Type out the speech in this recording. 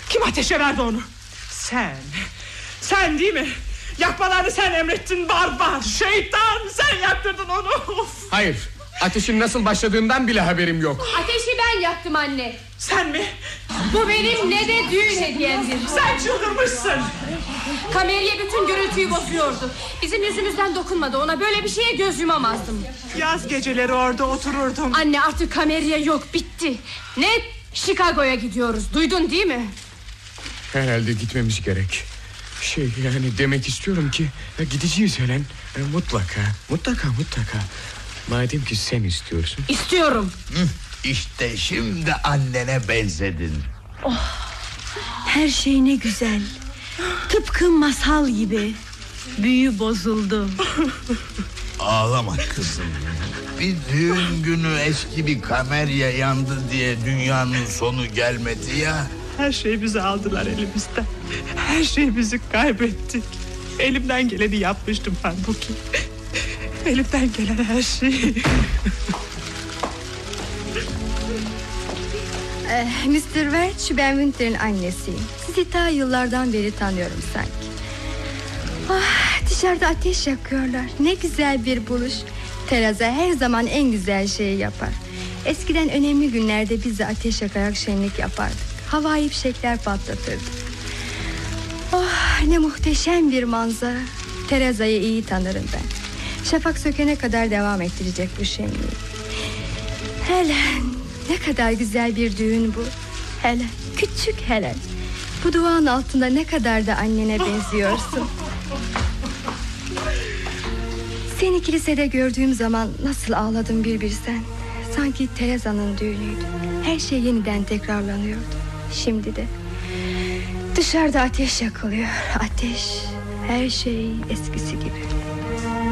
Kim ateşe verdi onu? Sen değil mi? Yakmalarını sen emrettin barbar. Şeytan, sen yaktırdın onu. Of. Hayır, ateşin nasıl başladığından bile haberim yok. Ateşi ben yaktım anne. Sen mi? Bu benim ne de düğün hediyemdir. Sen çıldırmışsın. Kameriye bütün gürültüyü bozuyordu. Bizim yüzümüzden dokunmadı ona, böyle bir şeye göz yumamazdım. Yaz geceleri orada otururdum. Anne artık kameriye yok, bitti. Ne? Chicago'ya gidiyoruz, duydun değil mi? Herhalde gitmemiz gerek. Yani demek istiyorum ki gideceğiz Helen. Mutlaka. Madem ki sen istiyorsun. İstiyorum. İşte şimdi annene benzedin. Her şey ne güzel. Tıpkı masal gibi. Büyü bozuldu. Ağlama kızım. Bir düğün günü eski bir kamerya yandı diye dünyanın sonu gelmedi ya. Her şeyi bize aldılar elimizden. Her şeyi bizi kaybettik. Elimden geleni yapmıştım halbuki. Elimden gelen her şeyi. Mr. Welch, ben Winter'ın annesiyim. Sizi ta yıllardan beri tanıyorum sanki. Dışarıda ateş yakıyorlar. Ne güzel bir buluş. Teresa her zaman en güzel şeyi yapar. Eskiden önemli günlerde biz de ateş yakarak şenlik yapardık. Havai fişekler patlatırdık. Ne muhteşem bir manzara. Teresa'yı iyi tanırım ben. Şafak sökene kadar devam ettirecek bu şenliği. Helen, ne kadar güzel bir düğün bu. Helen, küçük Helen. Bu duanın altında ne kadar da annene benziyorsun. Seni kilisede gördüğüm zaman nasıl ağladım bir bilsen. Sanki Teresa'nın düğünüydü. Her şey yeniden tekrarlanıyordu. Şimdi de dışarıda ateş yakılıyor. Ateş, her şey eskisi gibi.